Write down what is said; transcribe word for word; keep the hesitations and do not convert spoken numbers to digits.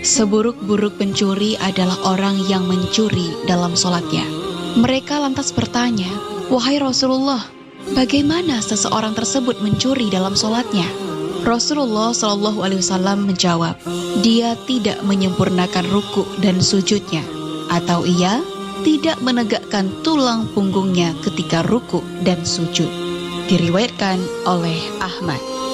Seburuk-buruk pencuri adalah orang yang mencuri dalam sholatnya. Mereka lantas bertanya, "Wahai Rasulullah, bagaimana seseorang tersebut mencuri dalam sholatnya?" Rasulullah Shallallahu Alaihi Wasallam menjawab, "Dia tidak menyempurnakan ruku dan sujudnya, atau ia tidak menegakkan tulang punggungnya ketika ruku dan sujud." Diriwayatkan oleh Ahmad.